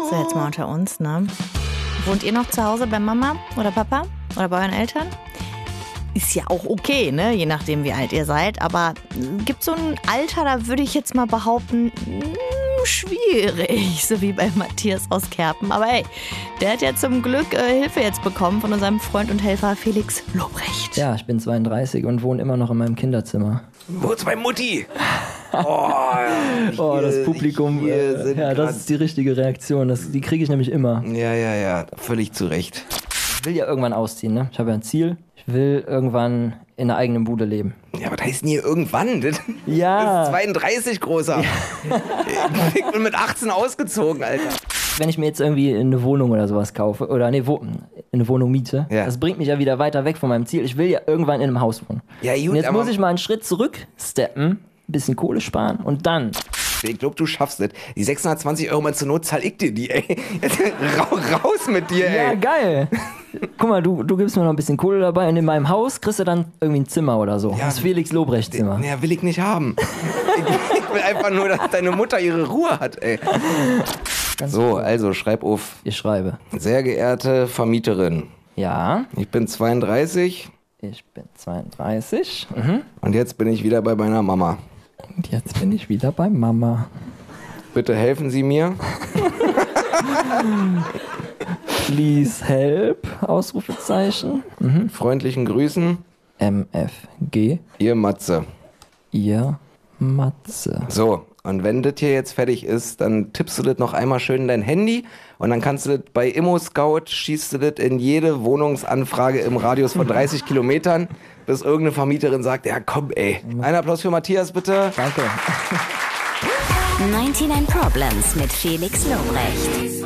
So, jetzt mal unter uns, ne? Wohnt ihr noch zu Hause bei Mama oder Papa oder bei euren Eltern? Ist ja auch okay, ne? Je nachdem, wie alt ihr seid. Aber gibt so ein Alter, da würde ich jetzt mal behaupten, schwierig. So wie bei Matthias aus Kerpen. Aber hey, der hat ja zum Glück Hilfe jetzt bekommen von unserem Freund und Helfer Felix Lobrecht. Ja, ich bin 32 und wohne immer noch in meinem Kinderzimmer. Wo ist meine Mutti? Das Publikum, das ist die richtige Reaktion. Die kriege ich nämlich immer. Ja, völlig zu Recht. Ich will ja irgendwann ausziehen, ne? Ich habe ja ein Ziel. Ich will irgendwann in einer eigenen Bude leben. Ja, aber das heißt nie irgendwann. Das Ja. ist 32, Großer. Ja. Ich bin mit 18 ausgezogen, Alter. Wenn ich mir jetzt irgendwie eine Wohnung oder sowas kaufe, oder eine Wohnung miete, das bringt mich ja wieder weiter weg von meinem Ziel. Ich will ja irgendwann in einem Haus wohnen. Ja, gut, und jetzt aber muss ich mal einen Schritt zurücksteppen, ein bisschen Kohle sparen und dann... Ich glaube, du schaffst das. Die 620 Euro mal zur Not zahl ich dir die, ey. Jetzt, raus mit dir, ey. Ja, geil. Guck mal, du gibst mir noch ein bisschen Kohle dabei und in meinem Haus kriegst du dann irgendwie ein Zimmer oder so. Ja. Das Felix Lobrecht Zimmer. Ja, will ich nicht haben. Ich will einfach nur, dass deine Mutter ihre Ruhe hat, ey. So, also schreib auf. Ich schreibe. Sehr geehrte Vermieterin. Ja. Ich bin 32. Ich bin 32. Und jetzt bin ich wieder bei meiner Mama. Und jetzt bin ich wieder bei Mama. Bitte helfen Sie mir. Please help, Ausrufezeichen. Freundlichen Grüßen. MFG. Ihr Matze. Ihr Matze. So, und wenn das hier jetzt fertig ist, dann tippst du das noch einmal schön in dein Handy und dann kannst du das bei ImmoScout, schießt du das in jede Wohnungsanfrage im Radius von 30 Kilometern, bis irgendeine Vermieterin sagt, ja komm ey. Ein Applaus für Matthias bitte. Danke. 99 Problems mit Felix Lobrecht.